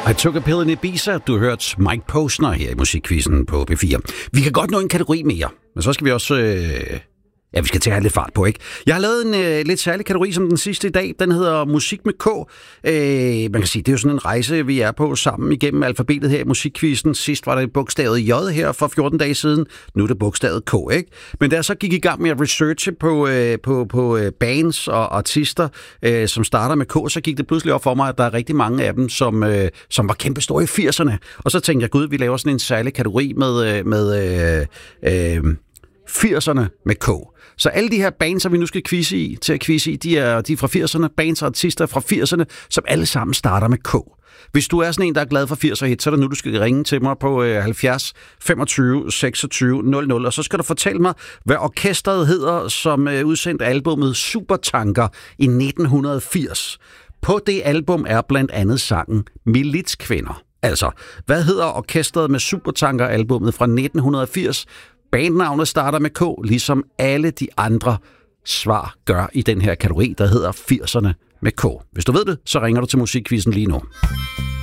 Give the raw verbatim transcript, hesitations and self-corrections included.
I took a pill in Ibiza. Du har hørt Mike Posner her i Musikquizzen på B fire. Vi kan godt nå en kategori mere, men så skal vi også... Øh Ja, vi skal til at have lidt fart på, ikke? Jeg har lavet en øh, lidt særlig kategori som den sidste i dag. Den hedder Musik med K. Øh, man kan sige, det er jo sådan en rejse, vi er på sammen igennem alfabetet her i Musikquizzen. Sidst var det bogstavet J her for fjorten dage siden. Nu er det bogstavet K, ikke? Men da jeg så gik i gang med at researche på, øh, på, på øh, bands og artister, øh, som starter med K, så gik det pludselig op for mig, at der er rigtig mange af dem, som, øh, som var kæmpe store i firserne. Og så tænkte jeg, gud, vi laver sådan en særlig kategori med... Øh, med øh, øh, firserne med K. Så alle de her bands, som vi nu skal quizze i, til at quizze i, de er, de er fra firserne, bands og artister fra firserne, som alle sammen starter med K. Hvis du er sådan en, der er glad for firser hit, så er det nu, du skal ringe til mig på halvfjerds femogtyve seksogtyve nul nul, og så skal du fortælle mig, hvad orkestret hedder, som udsendte albumet Supertanker i nitten firs. På det album er blandt andet sangen Militskvinder. Altså, hvad hedder orkestret med Supertanker-albummet fra nitten firs? Bandnavnet starter med K, ligesom alle de andre svar gør i den her kategori, der hedder firserne med K. Hvis du ved det, så ringer du til Musikquizzen lige nu.